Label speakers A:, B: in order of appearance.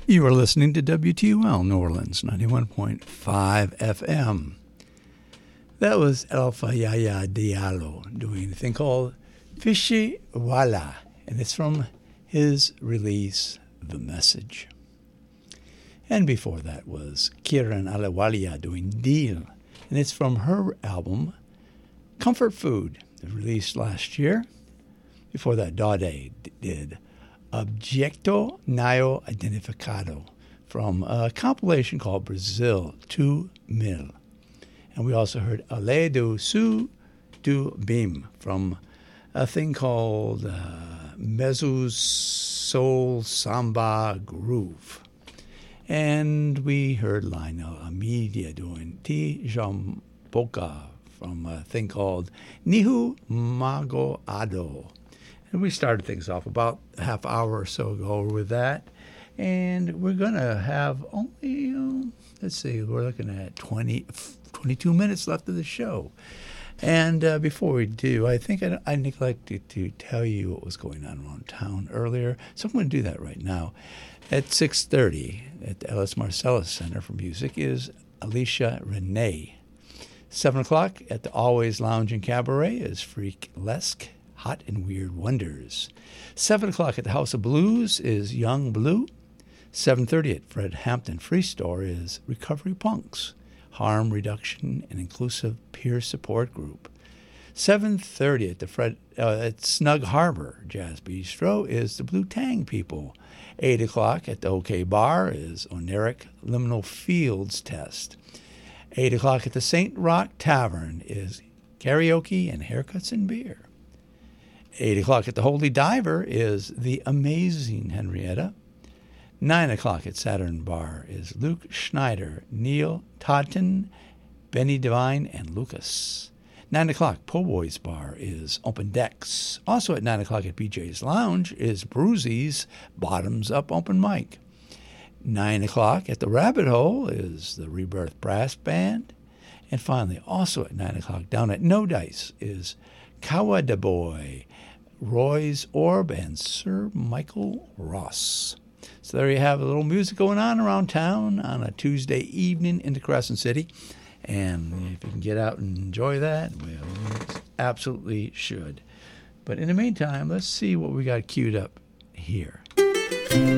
A: You are listening to WTUL New Orleans, 91.5 FM. That was Alpha Yaya Diallo doing a thing called Fishy Wala, and it's from his release, The Message. And before that was Kiran Alawalia doing Deal, and it's from her album, Comfort Food, released last year. Before that, Dade did Objeto Nayo Identificado from a compilation called Brazil 2000. And we also heard Ale do Su do Bim from a thing called Mezzo Soul Samba Groove. And we heard Lionel Amedia doing Ti Jamboca from a thing called Nihu Mago Ado. And we started things off about a half hour or so ago with that. And we're going to have only, let's see, we're looking at 22 minutes left of the show. And before we do, I think I neglected to tell you what was going on around town earlier. So I'm going to do that right now. At 6:30 at the Ellis Marcellus Center for Music is Alicia Renee. 7 o'clock at the Always Lounge and Cabaret is Freak-Lesque, Hot and Weird Wonders. 7 o'clock at the House of Blues is Young Blue. 7:30 at Fred Hampton Free Store is Recovery Punks, Harm Reduction and Inclusive Peer Support Group. 7:30 at Snug Harbor Jazz Bistro is the Blue Tang People. 8 o'clock at the OK Bar is Oneric Liminal Fields Test. 8 o'clock at the St. Rock Tavern is karaoke and haircuts and beer. 8 o'clock at the Holy Diver is the amazing Henrietta. 9 o'clock at Saturn Bar is Luke Schneider, Neil Todton, Benny Devine, and Lucas. 9 o'clock, Po' Boys Bar is Open Decks. Also at 9 o'clock at BJ's Lounge is Bruzy's Bottoms Up Open Mic. 9 o'clock at the Rabbit Hole is the Rebirth Brass Band. And finally, also at 9 o'clock, down at No Dice is Kawada Boy, Roy's Orb, and Sir Michael Ross. So there you have a little music going on around town on a Tuesday evening into Crescent City. And if you can get out and enjoy that, well, you absolutely should. But in the meantime, let's see what we got queued up here.